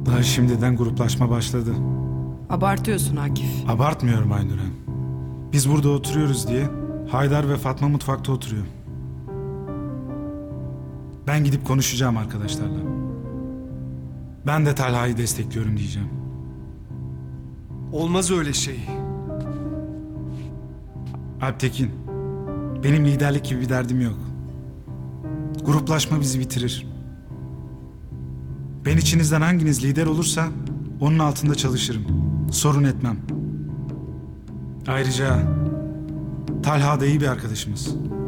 Daha şimdiden gruplaşma başladı. Abartıyorsun Akif. Abartmıyorum Aynur'a. Biz burada oturuyoruz diye Haydar ve Fatma mutfakta oturuyor. Ben gidip konuşacağım arkadaşlarla. Ben de Talha'yı destekliyorum diyeceğim. Olmaz öyle şey. Alptekin, benim liderlik gibi bir derdim yok. Gruplaşma bizi bitirir. Ben içinizden hanginiz lider olursa onun altında çalışırım. Sorun etmem. Ayrıca Talha da iyi bir arkadaşımız.